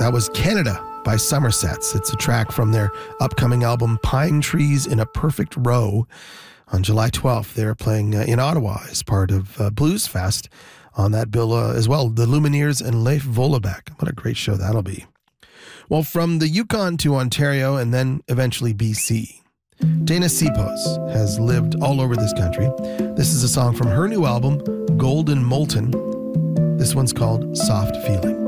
That was Canada by Somersets. It's a track from their upcoming album Pine Trees in a Perfect Row. On July 12th, they're playing in Ottawa as part of Blues Fest. On that bill as well, the Lumineers and Leif Vollebeck. What a great show that'll be. Well, from the Yukon to Ontario and then eventually BC, Dana Sipos has lived all over this country. This is a song from her new album, Golden Molten. This one's called Soft Feeling.